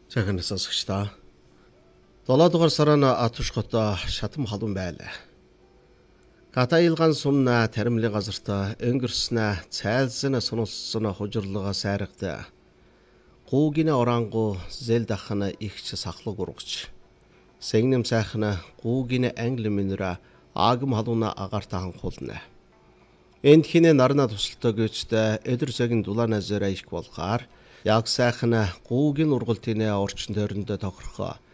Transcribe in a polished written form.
Цахин сонсогчдоо 7 дугаар сарана атушгото шатам халуун байлаа. Катаилган сумна таримлын газарта өнгөрснө цайлсан сунулсан хужирлага сайрагда. Гуугина орангу зэл дахна ихч сахлаг ургч. Сэгнэм сайхна гуугина англи минера агам халууна агартахан хулна. Энд хинэ нарна тусалтай гэжтэй өдөр цагийн дулаана зэрэг их болохоор яг сайхна гуугийн ургалтын орчин тойронд тохирхоо